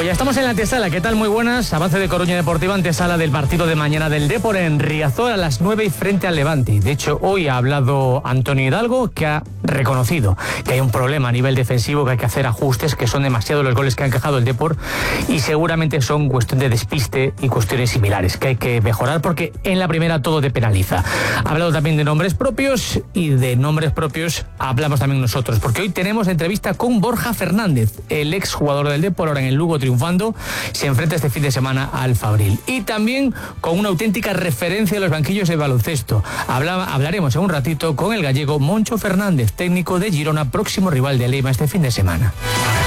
Pues ya estamos en la antesala, ¿qué tal? Muy buenas. Avance de Coruña Deportiva, antesala del partido de mañana del Depor en Riazor a las 9 y frente al Levante. De hecho, hoy ha hablado Antonio Hidalgo, que ha reconocido que hay un problema a nivel defensivo, que hay que hacer ajustes, que son demasiados los goles que han encajado el Depor y seguramente son cuestión de despiste y cuestiones similares, que hay que mejorar porque en la primera todo te penaliza. Ha hablado también de nombres propios y de nombres propios hablamos también nosotros, porque hoy tenemos entrevista con Borja Fernández, el exjugador del Depor, ahora en el Lugo triunfando, se enfrenta este fin de semana al Fabril. Y también con una auténtica referencia de los banquillos de baloncesto. Hablaremos en un ratito con el gallego Moncho Fernández, técnico de Girona, próximo rival de Lima este fin de semana.